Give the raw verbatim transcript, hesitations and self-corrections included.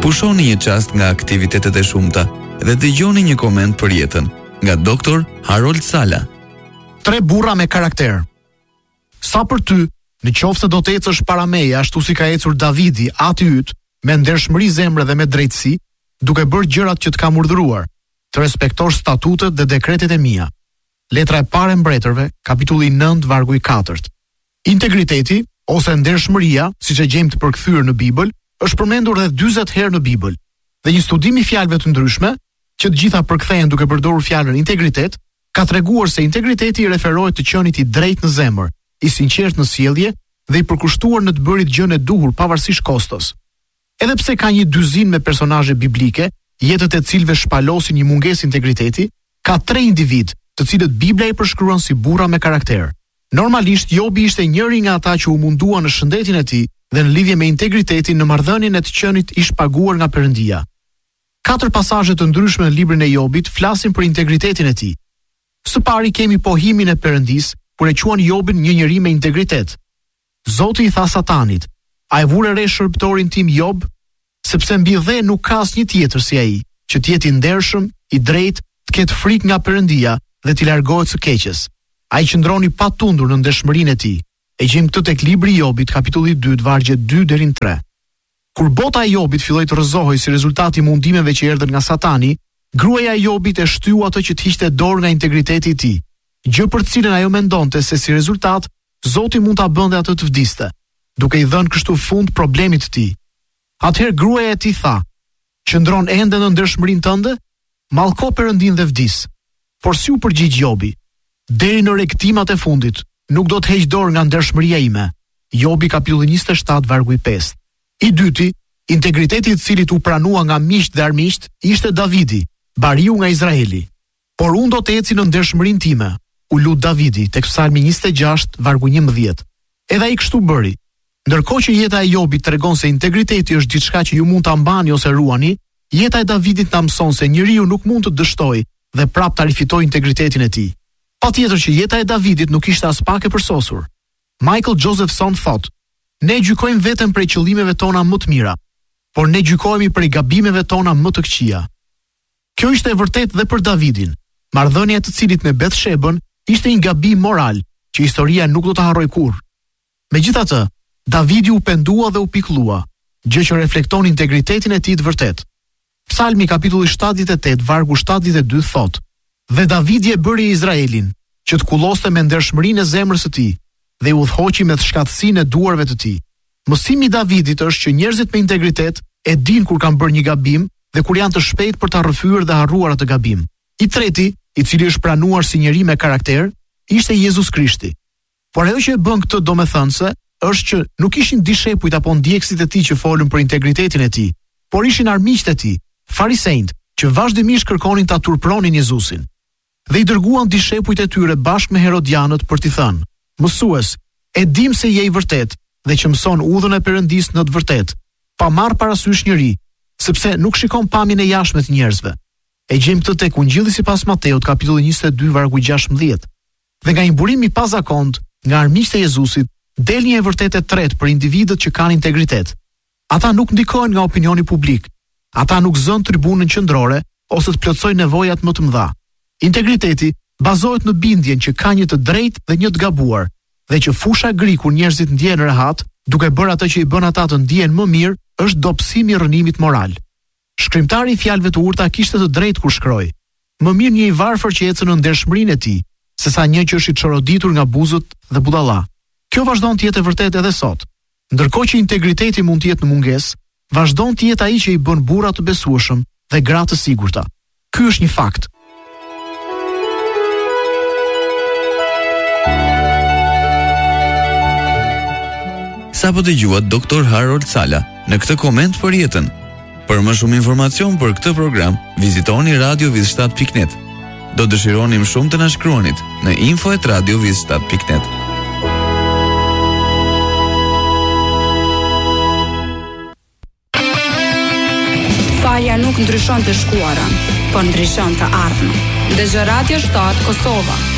Pushoni një çast nga aktivitetet e shumta dhe dëgjoni një koment për jetën nga doktor Harold Sala. Tre burra me karakter. Sa për ty, në qoftë se do të ecësh para meje ashtu si ka ecur Davidi, ati yt, me ndershmëri zemre dhe me drejtësi, duke bërë gjërat që të kam urdhëruar, të respektosh statutet dhe dekretet e mia. Letra e parë e Mbretërve, kapitulli nëntë, vargu i katërt. Integriteti ose ndershmëria, siç e gjejmë të përkthyer në Bibël, është përmendur rreth dyzet herë në Bibël. Dhe një studim i fjalëve të ndryshme, që të gjitha përkthehen duke përdorur fjalën integritet, ka treguar se integriteti i referohet të qenit i drejtë në zemër, i sinqert në sjellje dhe i përkushtuar në të bërit gjën e duhur pavarësisht kostos. Edhe pse ka një dyzinë me personazhe biblike, jetët e cilëve shpalosin një mungesë integriteti, ka tre individ, të cilët Bibla i përshkruan si burra me karakter. Normalisht Jobi ishte njëri nga ata që u mundua në shëndetin e tij dhe në lidhje me integritetin në marrëdhënien e të qenit i shpaguar nga Perëndia. Katër pasazhe të ndryshme në librin e Jobit flasin për integritetin e tij. Së pari kemi pohimin e Perëndis, kur e quan Jobin një njeri me integritet. Zoti i tha Satanit: "A e vure re shërbëtorin tim Job, sepse mbi dhe nuk ka asnjë tjetër si ai, që të jetë i ndershëm, i drejtë, të ketë frikë nga Perëndia dhe t'i largohet së keqes. Ai qëndroni pa tundur në ndershmërinë e tij." E gjejmë këtë tek libri i Jobit, kapitulli dy, vargjet dy deri në tre. Kur bota e Jobit filloi të rrëzohej si rezultat i mundimeve që erdhën nga Satani, gruaja e Jobit e shtyu atë që të hiqte dorë nga integriteti i tij, gjë për të cilën ajo mendonte se si rezultat Zoti mund ta bënte atë të vdiste, duke i dhënë kështu fund problemit të tij. Atëherë gruaja e tij tha: "Qëndron ende në ndershmërinë tënde? Mallko Perëndin dhe vdis." Por si u përgjigj Jobi: "Deri në rektimat e fundit nuk do të heq dorë nga ndershmëria ime." Jobi kapitulli njëzet e shtatë, vargu i pesë. I dyti, integriteti i cilit u pranua nga miqt dhe armiqt, ishte Davidi, bariu nga Izraeli. "Por unë do të eci në ndershmërinë time", u lut Davidi tek Psalmi njëzet e gjashtë, vargu njëmbëdhjetë. Edhe ai kështu bëri. Ndërkohë që jeta e Jobit tregon se integriteti është diçka që ju mund ta mbani ose ruani, jeta e Davidit na mëson se njeriu nuk mund të dështojë dhe prap ta rifitojë integritetin e tij. Patjetër që jeta e Davidit nuk ishte as pak e përsosur. Michael Josephson thotë: "Ne gjykojmë veten prej qëllimeve tona më të mira, por ne gjykohemi prej gabimeve tona më të këqija." Kjo ishte e vërtetë dhe për Davidin. Marrëdhënia e të cilit me Bethshebën ishte një gabim moral që historia nuk do ta harrojë kurrë. Megjithatë, Davidi u pendua dhe u pikëllua, gjë që reflekton integritetin e tij të vërtetë. Psalmi kapitulli shtatëdhjetë e tetë, vargu shtatëdhjetë e dy thotë: "Dhe Davidi e bëri Izraelin, që të kulloste me ndershmërinë e zemrës së tij, dhe u udhëhoqi me shkatësinë e duarve të tij." Mësimi i Davidit është që njerëzit me integritet e dinë kur kanë bërë një gabim dhe kur janë të shpejtë për ta rrëfyer dhe harruar atë gabim. I treti, i cili është pranuar si njeri me karakter, ishte Jezus Krishti. Por ajo që e bën këtë domethënëse është që nuk ishin dishepujt apo ndjekësit e tij që folën për integritetin e tij, por ishin armiqtë e tij, farisejt, që vazhdimisht kërkonin ta turpronin Jezusin. Dhe i dërguan dishepujt e tyre bashkë me Herodianët për t'i thënë: "Mësues, e dim se je i vërtet dhe që mëson udhën e Perëndisë në të vërtetë, pa marrë parasysh njëri, sepse nuk shikon pamjen e jashtme të njerëzve." E gjejmë këtë tek Ungjilli sipas Mateut, kapitulli njëzet e dy, vargu gjashtëmbëdhjetë. Dhe nga një burim i pazakont nga armiqtë e Jezusit del një e vërtetë e tretë për individët që kanë integritet. Ata nuk ndikohen nga opinioni publik. Ata nuk zën tribunën qendrore ose të plotësojnë nevojat më të mëdha. Integriteti bazohet në bindjen që ka një të drejtë dhe një të gabuar, dhe që fusha gri kur njerëzit ndjehen rehat, duke bërë atë që i bën ata të ndihen më mirë, është dobësimi i rënimit moral. Shkrimtari i fjalëve të urta kishte të drejtë kur shkroi: "Më mirë një i varfër që ecën në ndershmërinë e tij, sesa një që është i çoroditur nga buzët dhe budalla." Kjo vazhdon të jetë e vërtetë edhe sot. Ndërkohë që integriteti mund të jetë në mungesë, vazhdon të jetë ai që i bën burra të besueshëm dhe gra të sigurta. Ky është një fakt. Sa po dëgjuat doktor Harold Sala në këtë koment për jetën. Për më shumë informacion për këtë program, vizitoni radio viz shtat pikë net. Do dëshironim shumë të na shkruanit në info at radio viz shtat pikë net. Falja nuk ndryshon të shkuarën, por ndryshon të ardhmen. Dëgjoj Radio shtat Kosova.